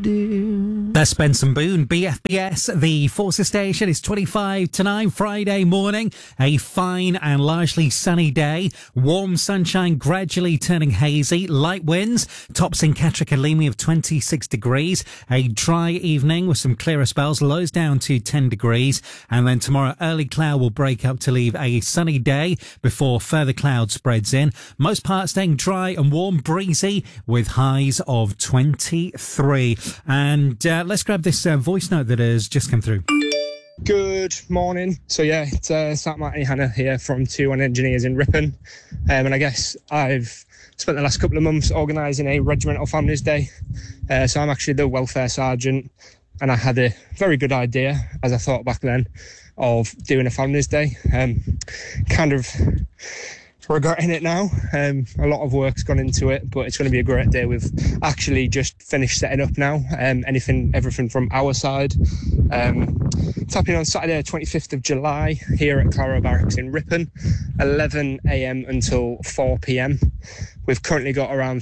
do. That's Benson Boone, BFBS. The Forces station is 25 to 9, Friday morning. A fine and largely sunny day. Warm sunshine gradually turning hazy. Light winds. Tops in Catterick and Leamy of 26 degrees. A dry evening with some clearer spells. Lows down to 10 degrees. And then tomorrow, early cloud will break up to leave a sunny day before further cloud spreads in. Most parts staying dry and warm, breezy with highs of 23. And let's grab this voice note that has just come through. Good morning. So yeah, it's Sat Matty Hannah here from 2-1 Engineers in Ripon. And I guess I've spent the last couple of months organising a Regimental Families Day. So I'm actually the welfare sergeant, and I had a very good idea, as I thought back then, of doing a Families Day. Kind of regretting it now. A lot of work's gone into it, but it's going to be a great day. We've actually just finished setting up now. Everything from our side. It's happening on Saturday, 25th of July, here at Clara Barracks in Ripon, 11 a.m. until 4 p.m. We've currently got around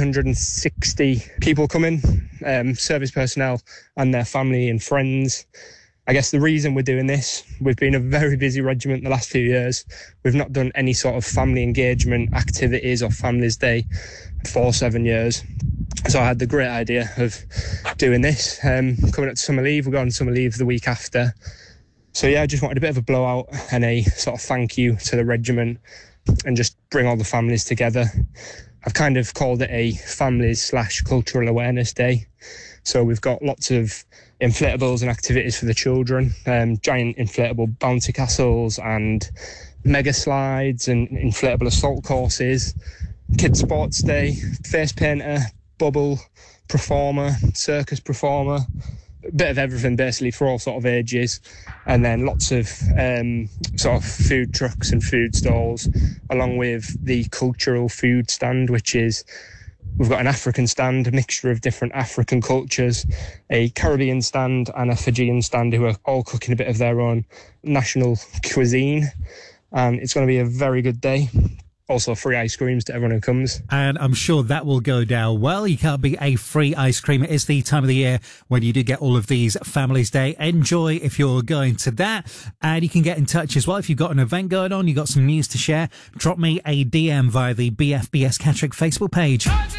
360 people coming, service personnel and their family and friends. I guess the reason we're doing this, we've been a very busy regiment the last few years. We've not done any sort of family engagement activities or Families Day for 7 years. So I had the great idea of doing this. Coming up to summer leave, we're going on summer leave the week after. So yeah, I just wanted a bit of a blowout and a sort of thank you to the regiment and just bring all the families together. I've kind of called it a families/cultural awareness day. So we've got lots of inflatables and activities for the children, giant inflatable bouncy castles and mega slides and inflatable assault courses, kids sports day, face painter, bubble performer, circus performer, a bit of everything basically for all sort of ages, and then lots of sort of food trucks and food stalls, along with the cultural food stand, which is we've got an African stand, a mixture of different African cultures, a Caribbean stand and a Fijian stand who are all cooking a bit of their own national cuisine. And it's going to be a very good day. Also free ice creams to everyone who comes. And I'm sure that will go down well. You can't beat a free ice cream. It is the time of the year when you do get all of these Families Day. Enjoy if you're going to that. And you can get in touch as well. If you've got an event going on, you've got some news to share, drop me a DM via the BFBS Catterick Facebook page.